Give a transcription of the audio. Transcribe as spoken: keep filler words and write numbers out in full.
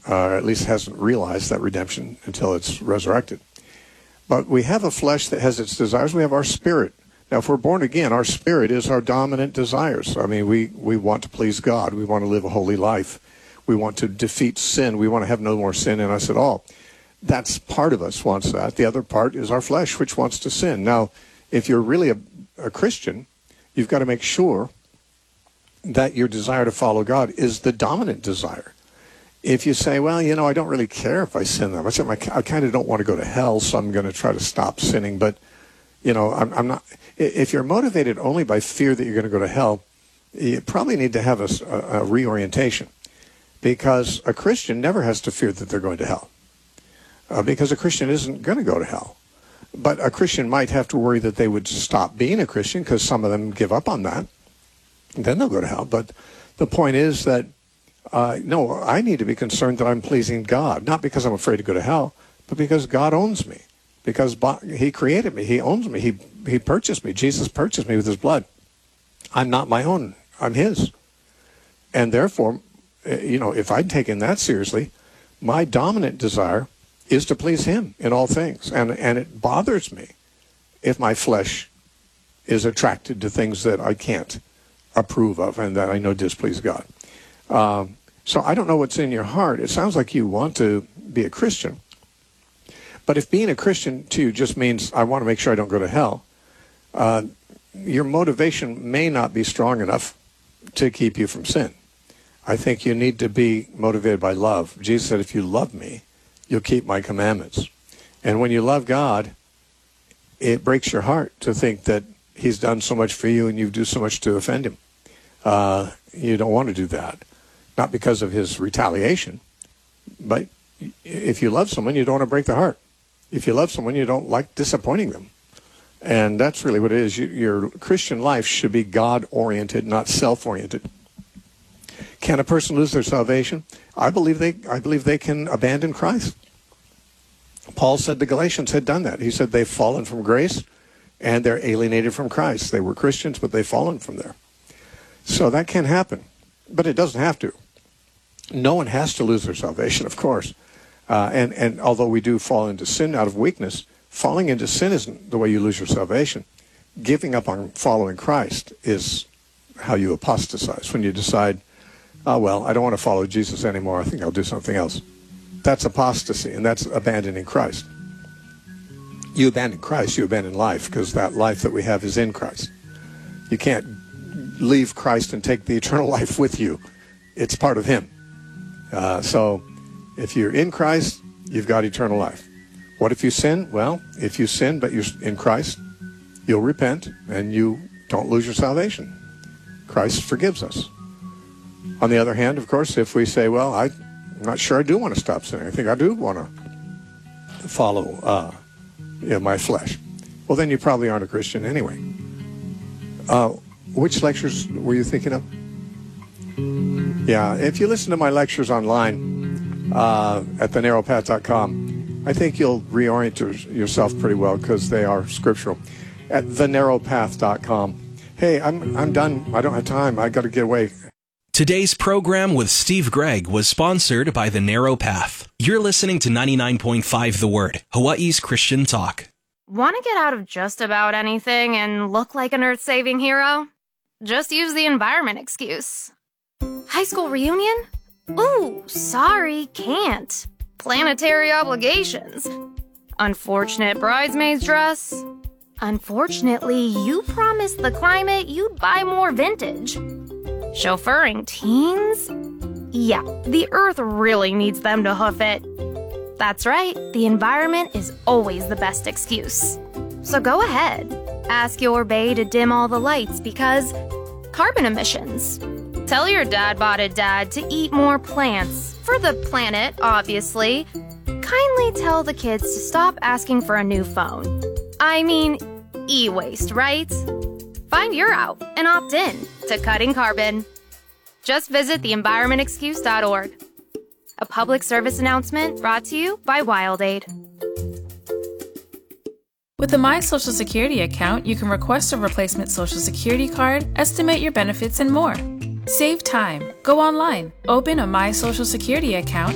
uh, at least hasn't realized that redemption until it's resurrected. But we have a flesh that has its desires. We have our spirit. Now, if we're born again, our spirit is our dominant desires. I mean, we, we want to please God. We want to live a holy life. We want to defeat sin. We want to have no more sin in us at all. That's part of us wants that. The other part is our flesh, which wants to sin. Now, if you're really a, a Christian, you've got to make sure that your desire to follow God is the dominant desire. If you say, well, you know, I don't really care if I sin that much. I kind of don't want to go to hell, so I'm going to try to stop sinning. But, you know, I'm, I'm not. If you're motivated only by fear that you're going to go to hell, you probably need to have a, a, a reorientation, because a Christian never has to fear that they're going to hell, uh, because a Christian isn't going to go to hell. But a Christian might have to worry that they would stop being a Christian, because some of them give up on that. Then they'll go to hell. But the point is that, uh, no, I need to be concerned that I'm pleasing God, not because I'm afraid to go to hell, but because God owns me, because he created me. He owns me. He, he purchased me. Jesus purchased me with his blood. I'm not my own. I'm his. And therefore, you know, if I'd taken that seriously, my dominant desire is to please him in all things. And, and it bothers me if my flesh is attracted to things that I can't approve of and that I know displease God. Um, so I don't know what's in your heart. It sounds like you want to be a Christian. But if being a Christian to you just means I want to make sure I don't go to hell, uh, your motivation may not be strong enough to keep you from sin. I think you need to be motivated by love. Jesus said, if you love me, you'll keep my commandments. And when you love God, it breaks your heart to think that he's done so much for you and you do so much to offend him. Uh, you don't want to do that. Not because of his retaliation, but if you love someone, you don't want to break their heart. If you love someone, you don't like disappointing them. And that's really what it is. You, your Christian life should be God-oriented, not self-oriented. Can a person lose their salvation? I believe they I believe they can abandon Christ. Paul said the Galatians had done that. He said they've fallen from grace and they're alienated from Christ. They were Christians, but they've fallen from there. So that can happen, but it doesn't have to. No one has to lose their salvation, of course. Uh, and, and although we do fall into sin out of weakness, falling into sin isn't the way you lose your salvation. Giving up on following Christ is how you apostatize. When you decide, oh, well, I don't want to follow Jesus anymore. I think I'll do something else. That's apostasy, and that's abandoning Christ. You abandon Christ, you abandon life, because that life that we have is in Christ. You can't leave Christ and take the eternal life with you. It's part of him. Uh, so if you're in Christ, you've got eternal life. What if you sin? Well, if you sin, but you're in Christ, you'll repent, and you don't lose your salvation. Christ forgives us. On the other hand, of course, if we say, well, I, I'm not sure I do want to stop sinning. I think I do want to follow uh, you know, my flesh. Well, then you probably aren't a Christian anyway. Uh, which lectures were you thinking of? Yeah, if you listen to my lectures online uh, at the narrow path dot com, I think you'll reorient yourself pretty well because they are scriptural. At the narrow path dot com. Hey, I'm I'm done. I don't have time. I got to get away. Today's program with Steve Gregg was sponsored by The Narrow Path. You're listening to ninety-nine point five The Word, Hawaii's Christian talk. Want to get out of just about anything and look like an earth-saving hero? Just use the environment excuse. High school reunion? Ooh, sorry, can't. Planetary obligations. Unfortunate bridesmaid's dress. Unfortunately, you promised the climate you'd buy more vintage. Chauffeuring teens? Yeah, the earth really needs them to hoof it. That's right, the environment is always the best excuse. So go ahead, ask your bae to dim all the lights because carbon emissions. Tell your dad-botted dad to eat more plants, for the planet, obviously. Kindly tell the kids to stop asking for a new phone. I mean, e-waste, right? Find your out and opt in to cutting carbon. Just visit the environment excuse dot org. A public service announcement brought to you by WildAid. With the My Social Security account, you can request a replacement Social Security card, estimate your benefits, and more. Save time. Go online. Open a My Social Security account